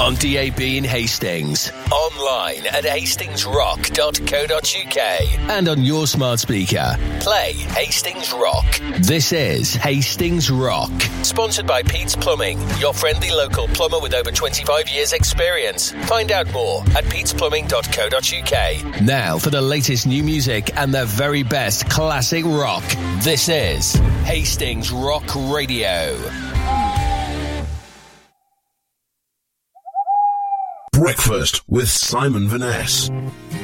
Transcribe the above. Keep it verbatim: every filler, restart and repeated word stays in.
on D A B in Hastings, online at hastings rock dot co dot uk, and on your smart speaker. Play Hastings Rock. This is Hastings Rock, sponsored by Pete's Plumbing, your friendly local plumber with over twenty-five years experience. Find out more at petes plumbing dot co dot uk. Now for the latest new music and the very best classic rock. This is Hastings Rock Radio. Breakfast with Simon Vaness.